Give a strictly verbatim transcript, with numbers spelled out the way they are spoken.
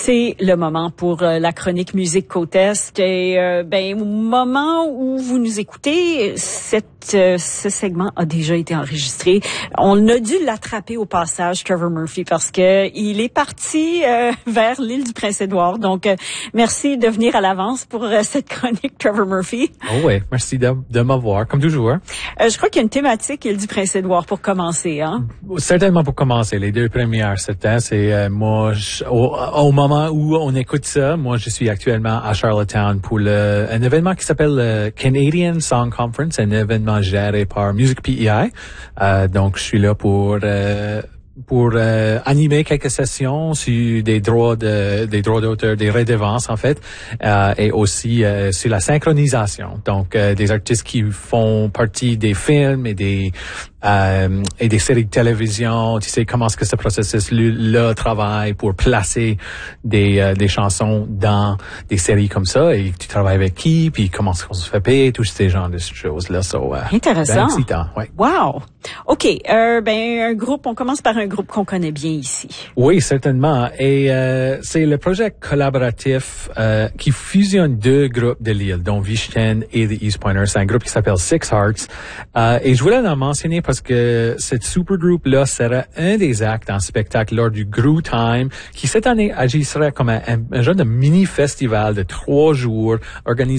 C'est le moment pour euh, la chronique Musique Côte-Est. Et euh, ben, au moment où vous nous écoutez, cette, euh, ce segment a déjà été enregistré. On a dû l'attraper au passage, Trevor Murphy, parce que il est parti euh, vers l'île du Prince-Édouard. Donc, euh, merci de venir à l'avance pour euh, cette chronique, Trevor Murphy. Oh oui, merci de, de m'avoir, comme toujours. Euh, je crois qu'il y a une thématique île du Prince-Édouard pour commencer, hein? Certainement pour commencer. Les deux premières, c'était, c'est euh, moi, je, au, au moment où on écoute ça, moi, je suis actuellement à Charlottetown pour le, un événement qui s'appelle le Canadian Song Conference, un événement géré par Music P E I. Euh, donc, je suis là pour euh, pour euh, animer quelques sessions sur des droits de des droits d'auteur, des redevances en fait, euh, et aussi euh, sur la synchronisation. Donc, euh, des artistes qui font partie des films et des Euh, et des séries de télévision, tu sais comment est-ce que ce processus-là travaille pour placer des euh, des chansons dans des séries comme ça, et tu travailles avec qui, puis comment est-ce qu'on se fait payer, tous ces genres de choses-là. So, euh, Intéressant. Ben excitant, ouais. Wow. OK. Euh, ben, un groupe, on commence par un groupe qu'on connaît bien ici. Oui, certainement. Et euh, c'est le projet collaboratif euh, qui fusionne deux groupes de l'île, dont Vichten et The East Pointers. C'est un groupe qui s'appelle Six Hearts. Euh, et je voulais en mentionner parce que cette supergroupe-là sera un des actes en spectacle lors du Groo Time, qui cette année agisserait comme un, un, un genre de mini-festival de trois jours organisé